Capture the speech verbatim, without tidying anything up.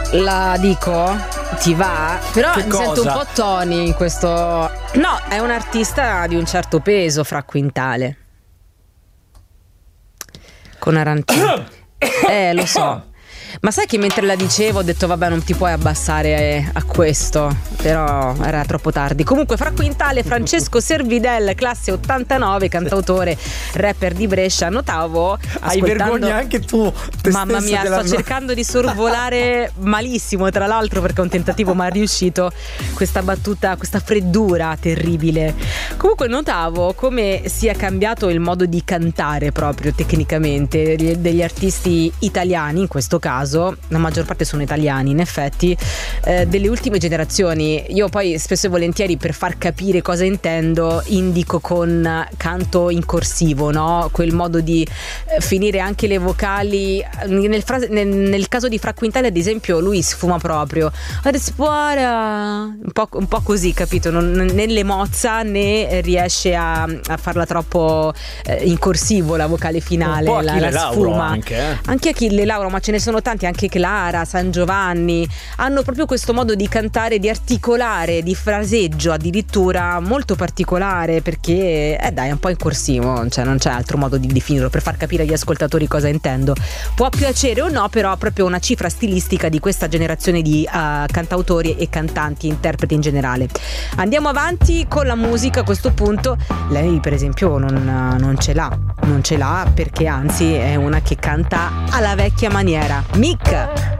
La dico? Ti va? Però Che mi cosa? sento un po' Tony in questo. No, è un artista di un certo peso, Fra Quintale. Con Arantino. Eh, lo so. Ma sai che mentre la dicevo ho detto vabbè, non ti puoi abbassare a questo, però era troppo tardi. Comunque Fra Quintale, Francesco Servidel, classe ottantanove, cantautore, rapper di Brescia. Notavo Hai ascoltando... vergogna anche tu te Mamma stessa mia, della- sto cercando di sorvolare malissimo, tra l'altro, perché è un tentativo ma è riuscito, questa battuta, questa freddura terribile. Comunque notavo come sia cambiato il modo di cantare proprio tecnicamente degli artisti italiani, in questo caso la maggior parte sono italiani in effetti, eh, delle ultime generazioni. Io poi spesso e volentieri, per far capire cosa intendo, indico con canto in corsivo, no? Quel modo di eh, finire anche le vocali nel, frase, nel, nel caso di Fra Quintale ad esempio lui sfuma proprio un po', un po' così, capito? Non, né le mozza né riesce a, a farla troppo eh, in corsivo la vocale finale, Un po' la, Achille la Lauro sfuma anche, eh. anche Achille Lauro, ma ce ne sono tanti, anche Clara, San Giovanni, hanno proprio questo modo di cantare, di articolare, di fraseggio addirittura molto particolare, perché eh dai, è un po' in corsivo, cioè non c'è altro modo di definirlo per far capire agli ascoltatori cosa intendo. Può piacere o no, però proprio una cifra stilistica di questa generazione di uh, cantautori e cantanti, interpreti in generale. Andiamo avanti con la musica a questo punto. Lei per esempio non, non ce l'ha, non ce l'ha perché anzi è una che canta alla vecchia maniera. Mick.